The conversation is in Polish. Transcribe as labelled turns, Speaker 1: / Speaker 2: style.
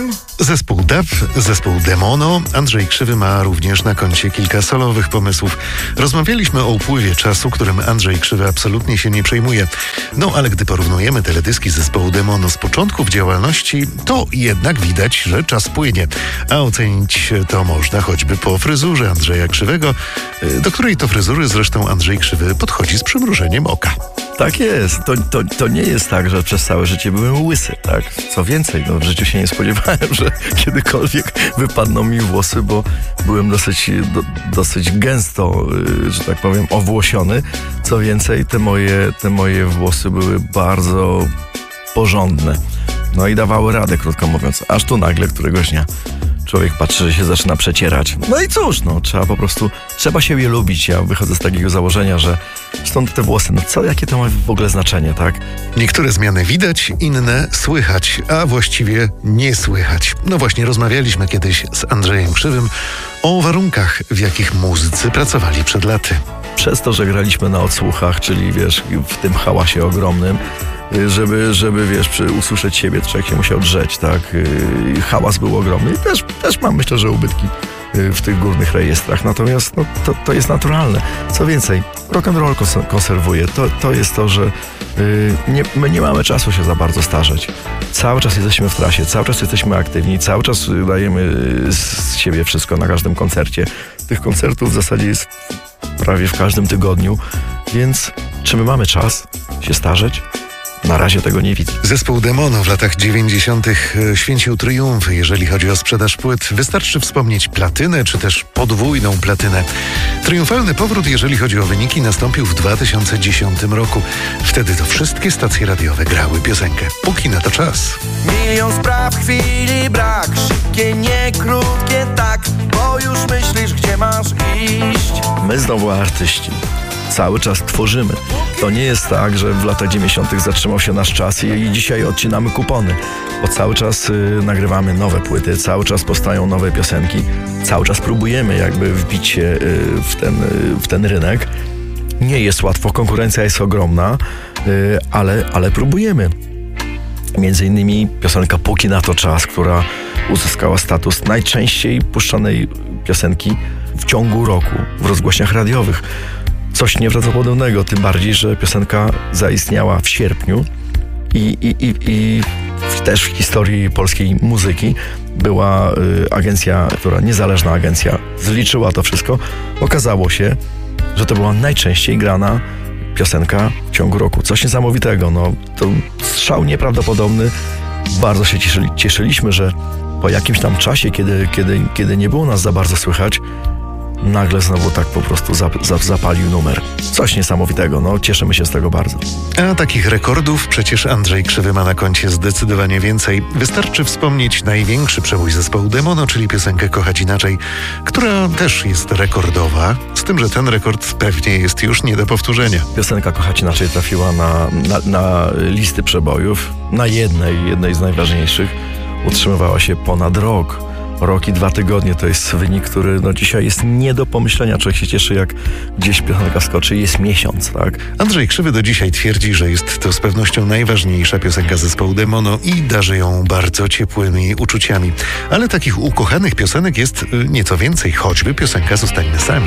Speaker 1: Zespół DAB, zespół Demono. Andrzej Krzywy ma również na koncie kilka solowych pomysłów. Rozmawialiśmy o upływie czasu, którym Andrzej Krzywy absolutnie się nie przejmuje. No ale gdy porównujemy teledyski zespołu Demono z początków działalności, to jednak widać, że czas płynie. A ocenić to można choćby po fryzurze Andrzeja Krzywego, do której to fryzury zresztą Andrzej Krzywy podchodzi z przymrużeniem oka.
Speaker 2: Tak jest. To nie jest tak, że przez całe życie byłem łysy, tak? Co więcej, w życiu się nie spodziewałem, że kiedykolwiek wypadną mi włosy, bo byłem dosyć gęsto, że tak powiem, owłosiony. Co więcej, te moje włosy były bardzo porządne. No i dawały radę, krótko mówiąc. Aż tu nagle któregoś dnia człowiek patrzy, że się zaczyna przecierać. No i cóż, trzeba się je lubić. Ja wychodzę z takiego założenia, że stąd te włosy, jakie to ma w ogóle znaczenie, tak?
Speaker 1: Niektóre zmiany widać, inne słychać, a właściwie nie słychać. No właśnie, rozmawialiśmy kiedyś z Andrzejem Krzywym o warunkach, w jakich muzycy pracowali przed laty.
Speaker 2: Przez to, że graliśmy na odsłuchach, czyli w tym hałasie ogromnym, żeby usłyszeć siebie, człowiek się musiał drzeć, tak? Hałas był ogromny i też mam, myślę, że ubytki w tych górnych rejestrach. Natomiast to jest naturalne. Co więcej, rock'n'roll konserwuje. To jest to, że my nie mamy czasu się za bardzo starzeć. Cały czas jesteśmy w trasie, cały czas jesteśmy aktywni, cały czas dajemy z siebie wszystko na każdym koncercie. Tych koncertów w zasadzie jest prawie w każdym tygodniu, więc czy my mamy czas się starzeć? Na razie tego nie widzę.
Speaker 1: Zespół Demono w latach 90. święcił triumfy, jeżeli chodzi o sprzedaż płyt. Wystarczy wspomnieć platynę, czy też podwójną platynę. Triumfalny powrót, jeżeli chodzi o wyniki, nastąpił w 2010 roku. Wtedy to wszystkie stacje radiowe grały piosenkę Póki na to czas.
Speaker 3: Milion spraw, chwili brak, szybkie, nie krótkie, tak, bo już myślisz, gdzie masz iść.
Speaker 2: My znowu artyści. Cały czas tworzymy. To nie jest tak, że w latach 90. zatrzymał się nasz czas i dzisiaj odcinamy kupony, bo cały czas nagrywamy nowe płyty, cały czas powstają nowe piosenki, cały czas próbujemy jakby wbić się w ten rynek. Nie jest łatwo, konkurencja jest ogromna, ale próbujemy. Między innymi piosenka Póki na to czas, która uzyskała status najczęściej puszczanej piosenki w ciągu roku w rozgłośniach radiowych. Coś nieprawdopodobnego, tym bardziej, że piosenka zaistniała w sierpniu i też w historii polskiej muzyki była niezależna agencja zliczyła to wszystko. Okazało się, że to była najczęściej grana piosenka w ciągu roku. Coś niesamowitego, to strzał nieprawdopodobny. Bardzo się cieszyliśmy, że po jakimś tam czasie, kiedy nie było nas za bardzo słychać, nagle znowu tak po prostu zapalił numer. Coś niesamowitego, cieszymy się z tego bardzo.
Speaker 1: A takich rekordów przecież Andrzej Krzywy ma na koncie zdecydowanie więcej. Wystarczy wspomnieć największy przebój zespołu Demono, czyli piosenkę Kochać Inaczej, która też jest rekordowa, z tym, że ten rekord pewnie jest już nie do powtórzenia.
Speaker 2: Piosenka Kochać Inaczej trafiła na listy przebojów, na jednej z najważniejszych. Utrzymywała się ponad rok. Rok i 2 tygodnie to jest wynik, który dzisiaj jest nie do pomyślenia. Człowiek się cieszy, jak gdzieś piosenka skoczy, jest miesiąc, tak?
Speaker 1: Andrzej Krzywy do dzisiaj twierdzi, że jest to z pewnością najważniejsza piosenka zespołu Demono i darzy ją bardzo ciepłymi uczuciami. Ale takich ukochanych piosenek jest nieco więcej, choćby piosenka Zostańmy sami.